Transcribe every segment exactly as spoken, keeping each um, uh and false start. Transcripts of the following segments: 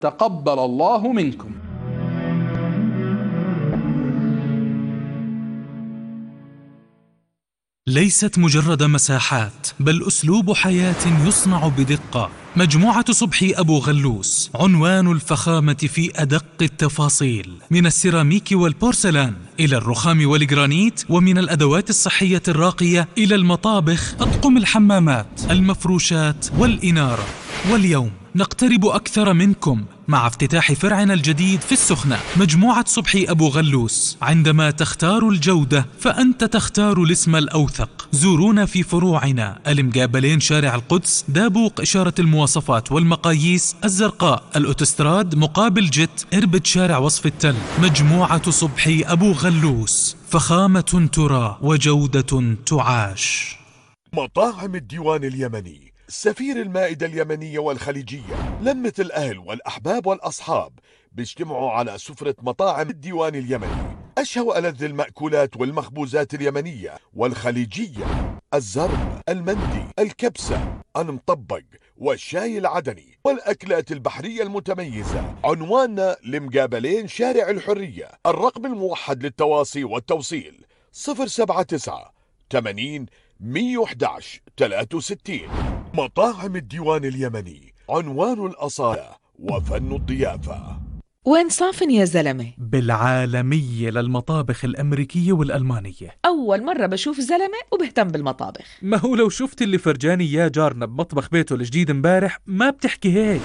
تقبل الله منكم. ليست مجرد مساحات، بل أسلوب حياة يصنع بدقة. مجموعة صبحي أبو غلوس عنوان الفخامة في أدق التفاصيل، من السيراميك والبورسلان إلى الرخام والجرانيت، ومن الأدوات الصحية الراقية إلى المطابخ، أطقم الحمامات، المفروشات والإنارة. واليوم نقترب أكثر منكم مع افتتاح فرعنا الجديد في السخنة. مجموعة صبحي أبو غلوس، عندما تختار الجودة فأنت تختار الاسم الأوثق. زورونا في فروعنا المقابلين شارع القدس، دابوق إشارة المواصفات والمقاييس الزرقاء، الأوتوستراد مقابل جت، إربد شارع وصف التل. مجموعة صبحي أبو غلوس، فخامة ترى وجودة تعاش. مطاعم الديوان اليمني، سفير المائدة اليمنية والخليجية، لمة الأهل والأحباب والأصحاب بيجتمعوا على سفرة مطاعم الديوان اليمني. أشهى وألذ المأكولات والمخبوزات اليمنية والخليجية، الزرب، المندي، الكبسة، المطبق والشاي العدني والأكلات البحرية المتميزة. عنواننا لمقابلين شارع الحرية. الرقم الموحد للتواصي والتوصيل صفر سبعة تسعة ثمانين مية وأحد عشر ثلاثة وستين. مطاعم الديوان اليمني، عنوان الأصالة وفن الضيافة. وين صافن يا زلمة؟ بالعالمية للمطابخ الأمريكية والألمانية. أول مرة بشوف زلمة وبهتم بالمطابخ. ما هو لو شفت اللي فرجاني يا جارنا بمطبخ بيته الجديد امبارح ما بتحكي هيك.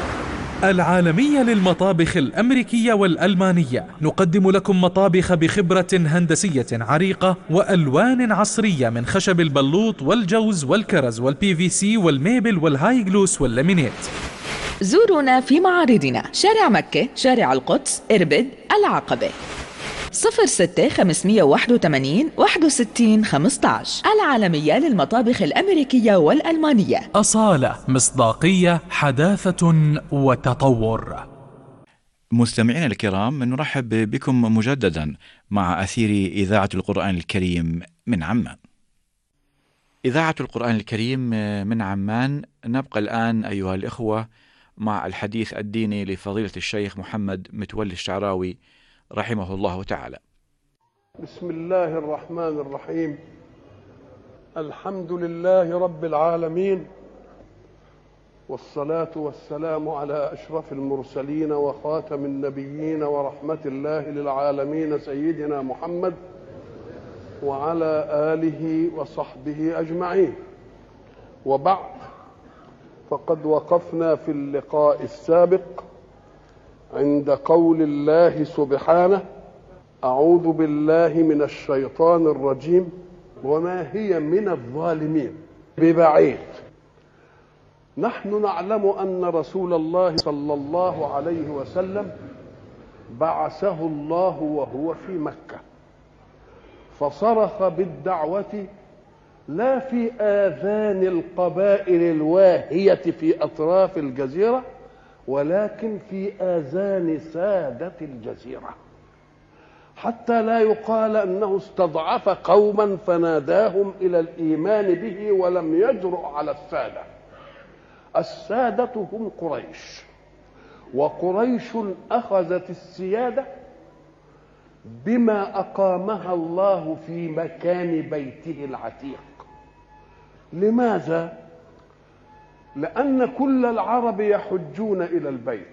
العالمية للمطابخ الأمريكية والألمانية، نقدم لكم مطابخ بخبرة هندسية عريقة وألوان عصرية من خشب البلوط والجوز والكرز والبي في سي والميبل والهاي جلوس واللامينيت. زورونا في معارضنا شارع مكة، شارع القدس، إربد، العقبة. صفر ستة خمسمية واحد وثمانين واحد وستين خمسة عشر. العالمية للمطابخ الأمريكية والألمانية. أصالة، مصداقية، حداثة وتطور. مستمعينا الكرام، نرحب بكم مجددا مع أثير إذاعة القرآن الكريم من عمان. إذاعة القرآن الكريم من عمان. نبقى الآن أيها الإخوة مع الحديث الديني لفضيلة الشيخ محمد متولي الشعراوي رحمه الله تعالى. بسم الله الرحمن الرحيم. الحمد لله رب العالمين، والصلاة والسلام على أشرف المرسلين وخاتم النبيين ورحمة الله للعالمين سيدنا محمد وعلى آله وصحبه أجمعين. وبعد، فقد وقفنا في اللقاء السابق عند قول الله سبحانه: أعوذ بالله من الشيطان الرجيم وما هي من الظالمين ببعيد. نحن نعلم أن رسول الله صلى الله عليه وسلم بعثه الله وهو في مكة، فصرخ بالدعوة لا في آذان القبائل الواهية في أطراف الجزيرة، ولكن في آذان سادة الجزيرة، حتى لا يقال أنه استضعف قوما فناداهم إلى الإيمان به ولم يجرؤ على السادة. السادة هم قريش، وقريش أخذت السيادة بما أقامها الله في مكان بيته العتيق. لماذا؟ لأن كل العرب يحجون إلى البيت،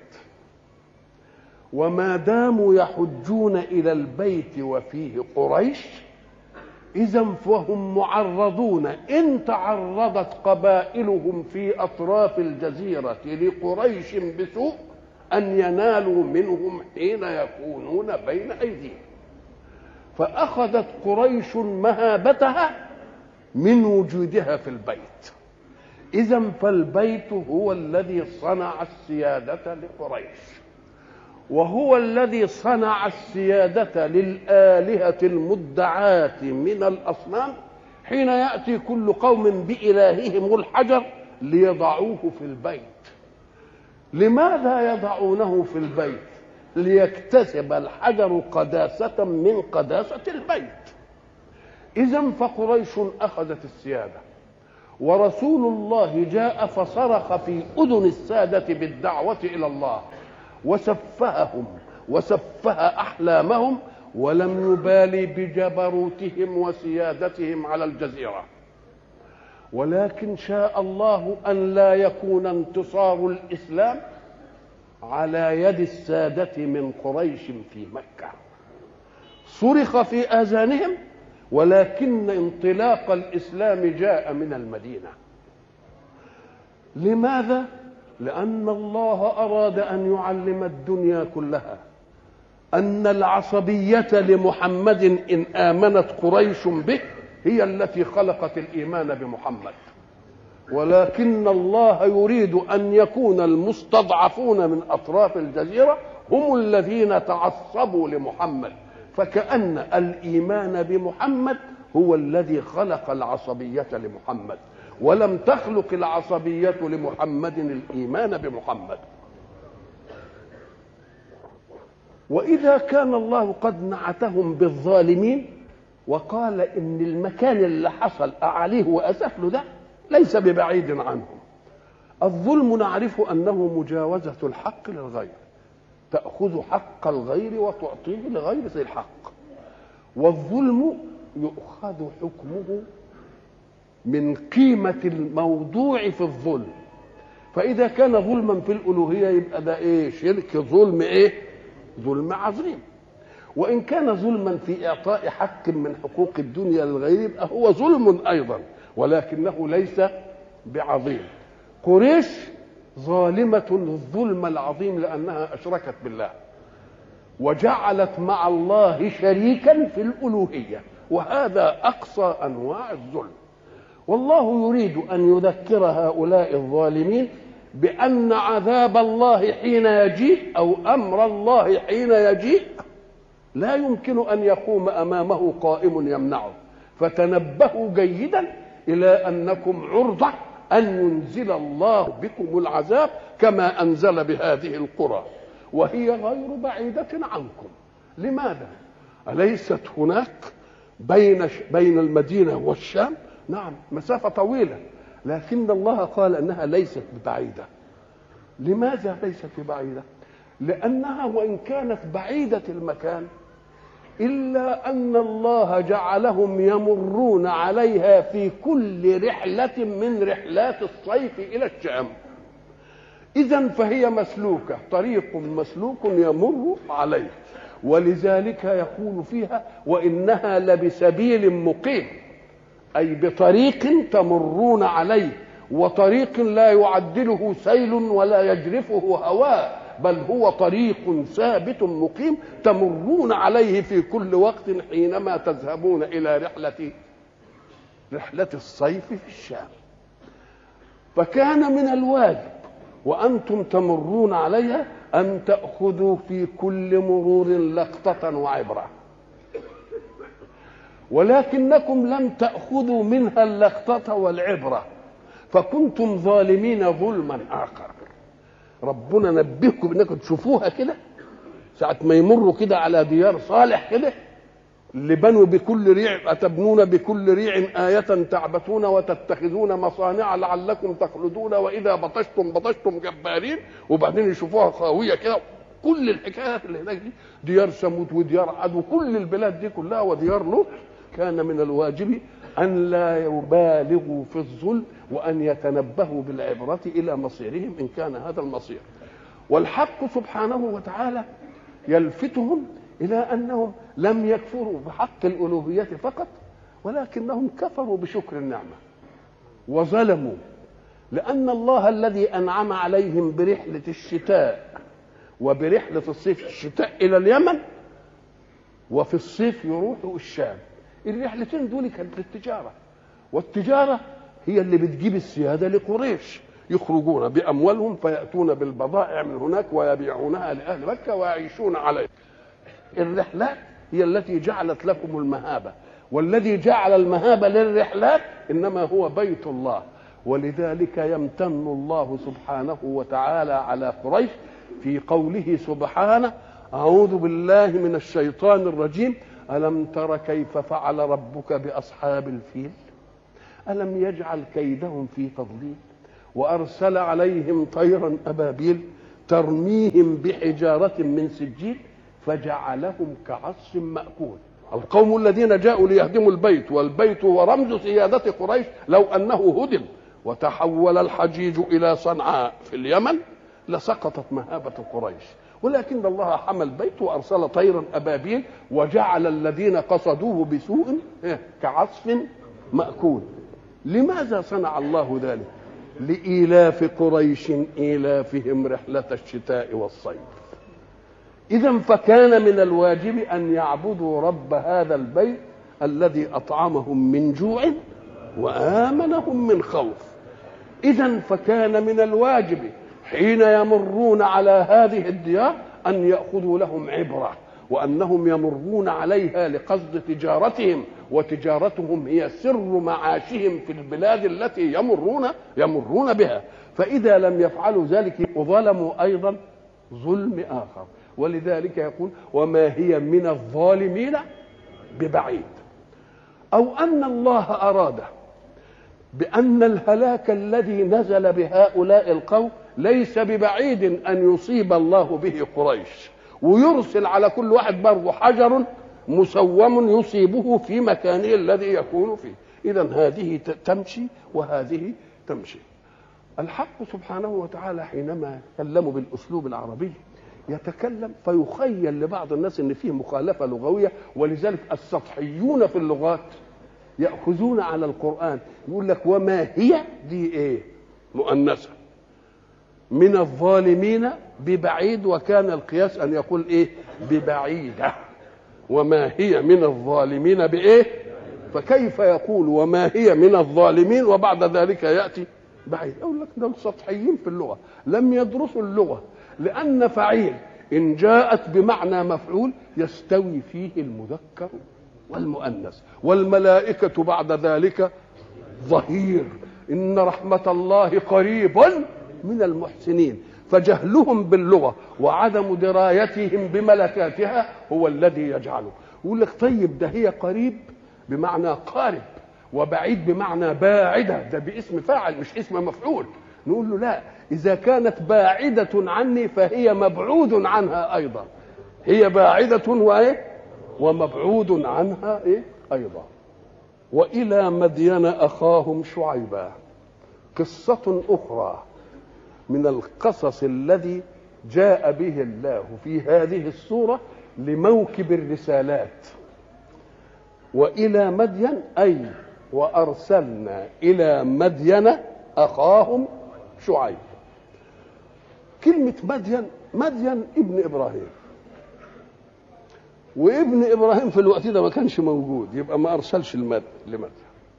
وما داموا يحجون إلى البيت وفيه قريش، إذن فهم معرضون إن تعرضت قبائلهم في أطراف الجزيرة لقريش بسوء أن ينالوا منهم حين يكونون بين أيديهم. فأخذت قريش مهابتها من وجودها في البيت. إذن فالبيت هو الذي صنع السيادة لقريش، وهو الذي صنع السيادة للآلهة المدعاة من الأصنام حين يأتي كل قوم بإلههم الحجر ليضعوه في البيت. لماذا يضعونه في البيت؟ ليكتسب الحجر قداسة من قداسة البيت. إذن فقريش أخذت السيادة، ورسول الله جاء فصرخ في أذن السادة بالدعوة إلى الله: وسفههم وسفه أحلامهم، ولم يبالي بجبروتهم وسيادتهم على الجزيرة. ولكن شاء الله أن لا يكون انتصار الإسلام على يد السادة من قريش في مكة. صرخ في آذانهم، ولكن انطلاق الإسلام جاء من المدينة. لماذا؟ لأن الله أراد أن يعلم الدنيا كلها أن العصبية لمحمد إن آمنت قريش به هي التي خلقت الإيمان بمحمد، ولكن الله يريد أن يكون المستضعفون من أطراف الجزيرة هم الذين تعصبوا لمحمد، فكأن الإيمان بمحمد هو الذي خلق العصبية لمحمد، ولم تخلق العصبية لمحمد الإيمان بمحمد. وإذا كان الله قد نعتهم بالظالمين وقال إن المكان اللي حصل أعليه وأسف له ده ليس ببعيد عنهم. الظلم نعرف أنه مجاوزة الحق للغير، تأخذ حق الغير وتعطيه لغير ذي الحق، والظلم يؤخذ حكمه من قيمة الموضوع في الظلم. فإذا كان ظلما في الألوهية يبقى ده إيه؟ شرك، ظلم إيه؟ ظلم عظيم. وإن كان ظلما في إعطاء حق من حقوق الدنيا للغير يبقى هو ظلم أيضا، ولكنه ليس بعظيم. قريش ظالمة الظلم العظيم لأنها أشركت بالله وجعلت مع الله شريكا في الألوهية، وهذا أقصى أنواع الظلم. والله يريد أن يذكر هؤلاء الظالمين بأن عذاب الله حين يجيء أو أمر الله حين يجيء لا يمكن أن يقوم أمامه قائم يمنعه، فتنبهوا جيدا إلى أنكم عرضة أن ينزل الله بكم العذاب كما أنزل بهذه القرى، وهي غير بعيدة عنكم. لماذا؟ أليست هناك بين بين المدينة والشام نعم مسافة طويلة، لكن الله قال أنها ليست ببعيدة. لماذا ليست ببعيدة؟ لأنها وإن كانت بعيدة المكان إلا أن الله جعلهم يمرون عليها في كل رحلة من رحلات الصيف إلى الشام. إذن فهي مسلوكة، طريق مسلوك يمر عليه، ولذلك يقول فيها وإنها لبسبيل مقيم، أي بطريق تمرون عليه، وطريق لا يعدله سيل ولا يجرفه هواء، بل هو طريق ثابت مقيم تمرون عليه في كل وقت حينما تذهبون إلى رحلة رحلة الصيف في الشام. فكان من الواجب وأنتم تمرون عليها أن تأخذوا في كل مرور لقطة وعبرة، ولكنكم لم تأخذوا منها اللقطة والعبرة، فكنتم ظالمين ظلما آخر. ربنا نبهكم انكم تشوفوها كده ساعة ما يمروا كده على ديار صالح كده، اللي بنوا بكل ريع أتبنون بكل ريع آية تعبثون وتتخذون مصانع لعلكم تخلدون وإذا بطشتم بطشتم جبارين، وبعدين يشوفوها خاوية كده. كل الحكايات اللي هناك دي ديار ثمود وديار عاد وكل البلاد دي كلها وديار لوط. كان من الواجب أن لا يبالغوا في الظلم وأن يتنبهوا بالعبرة إلى مصيرهم إن كان هذا المصير. والحق سبحانه وتعالى يلفتهم إلى أنهم لم يكفروا بحق الألوهية فقط، ولكنهم كفروا بشكر النعمة وظلموا، لأن الله الذي أنعم عليهم برحلة الشتاء وبرحلة الصيف، الشتاء إلى اليمن وفي الصيف يروحوا الشام، الرحلتين دول كانت للتجارة، والتجارة هي اللي بتجيب السيادة لقريش، يخرجون بأموالهم فيأتون بالبضائع من هناك ويبيعونها لأهل مكة ويعيشون عليها. الرحلات هي التي جعلت لكم المهابة، والذي جعل المهابة للرحلات إنما هو بيت الله. ولذلك يمتن الله سبحانه وتعالى على قريش في قوله سبحانه: أعوذ بالله من الشيطان الرجيم، ألم تر كيف فعل ربك بأصحاب الفيل ألم يجعل كيدهم في تضليل وأرسل عليهم طيرا أبابيل ترميهم بحجارة من سجيل فجعلهم كعصف مأكول. القوم الذين جاءوا ليهدموا البيت، والبيت هو رمز سيادة قريش، لو أنه هدم وتحول الحجيج إلى صنعاء في اليمن لسقطت مهابة قريش، ولكن الله حمى البيت وأرسل طيرا أبابيل وجعل الذين قصدوه بسوء كعصف مأكول. لماذا صنع الله ذلك؟ لإيلاف قريش إيلافهم رحلة الشتاء والصيف. إذن فكان من الواجب أن يعبدوا رب هذا البيت الذي أطعمهم من جوع وآمنهم من خوف. إذن فكان من الواجب حين يمرون على هذه الديار أن يأخذوا لهم عبرة، وأنهم يمرون عليها لقصد تجارتهم، وتجارتهم هي سر معاشهم في البلاد التي يمرون يمرون بها. فإذا لم يفعلوا ذلك ظلموا أيضا ظلم آخر. ولذلك يقول وما هي من الظالمين ببعيد. أو أن الله أراد بأن الهلاك الذي نزل بهؤلاء القوم ليس ببعيد أن يصيب الله به قريش، ويرسل على كل واحد برضه حجر مسوم يصيبه في مكانه الذي يكون فيه. إذن هذه تمشي وهذه تمشي. الحق سبحانه وتعالى حينما يتكلم بالأسلوب العربي يتكلم فيخيل لبعض الناس ان فيه مخالفه لغويه، ولذلك السطحيون في اللغات ياخذون على القران يقول لك وما هي دي ايه مؤنثه من الظالمين ببعيد، وكان القياس ان يقول ايه ببعيده. وما هي من الظالمين بايه، فكيف يقول وما هي من الظالمين وبعد ذلك ياتي بعيد؟ اقول لك دول سطحيين في اللغه لم يدرسوا اللغه، لأن فعيل إن جاءت بمعنى مفعول يستوي فيه المذكر والمؤنث، والملائكة بعد ذلك ظهير، إن رحمة الله قريب من المحسنين. فجهلهم باللغة وعدم درايتهم بملكاتها هو الذي يجعله يقول لك طيب ده هي قريب بمعنى قارب، وبعيد بمعنى باعدة، ده باسم فاعل مش اسم مفعول. نقول له لا، إذا كانت باعدة عني فهي مبعود عنها أيضا، هي باعدة وإيه ومبعود عنها إيه أيضا. وإلى مدين أخاهم شعيبا، قصة أخرى من القصص الذي جاء به الله في هذه السورة لموكب الرسالات. وإلى مدين أي وأرسلنا إلى مدين أخاهم شعيب. كلمة مدين، مدين ابن إبراهيم، وابن إبراهيم في الوقت ده ما كانش موجود، يبقى ما أرسلش المد لمدين،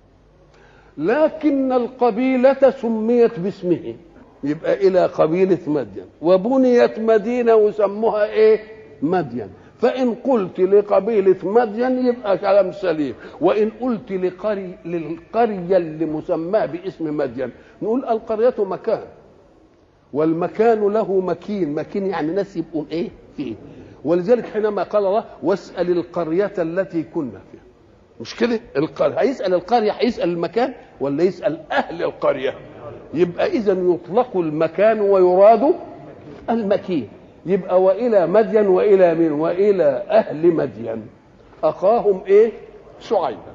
لكن القبيلة سميت باسمه يبقى إلى قبيلة مدين، وبنيت مدينة وسموها إيه مدين. فإن قلت لقبيلة مدين يبقى كلام سليم، وإن قلت لقري للقرية اللي مسماه باسم مدين نقول القرية مكان، والمكان له مكين، مكين يعني ناس يبقوا ايه فيه. ولذلك حينما قال الله واسأل القرية التي كنا فيها، مش كده القرية هيسأل القرية، هيسأل المكان ولا يسأل أهل القرية؟ يبقى إذا يطلق المكان ويراد المكين. يبقى وإلى مدين وإلى من وإلى أهل مدين أخاهم إيه شعيبا.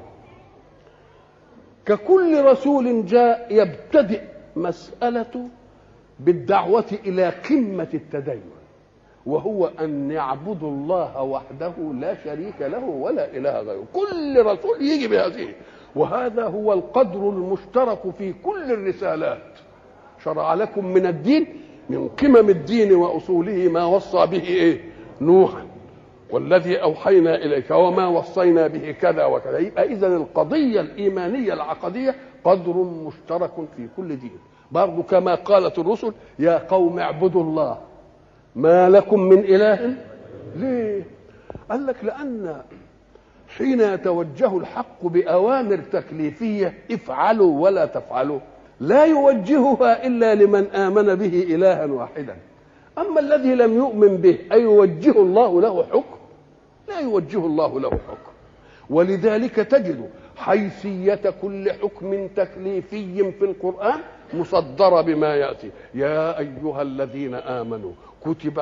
ككل رسول جاء يبتدئ مسألته بالدعوة إلى قمة التدين، وهو أن يعبدوا الله وحده لا شريك له ولا إله غيره. كل رسول يجي بهذه، وهذا هو القدر المشترك في كل الرسالات. شرع لكم من الدين، من قمم الدين وأصوله ما وصى به إيه نوحا والذي أوحينا إليك وما وصينا به كذا وكذا. يبقى إذن القضية الإيمانية العقدية قدر مشترك في كل دين. برضو كما قالت الرسل يا قوم اعبدوا الله ما لكم من إله. ليه؟ قال لك لأن حين يتوجه الحق بأوامر تكليفية افعلوا ولا تفعلوا لا يوجهها إلا لمن آمن به إلها واحدا. أما الذي لم يؤمن به أيوجه الله له حكم؟ لا يوجه الله له حكم. ولذلك تجد حيثية كل حكم تكليفي في القرآن مصدرة بما يأتي. يا أيها الذين آمنوا كتب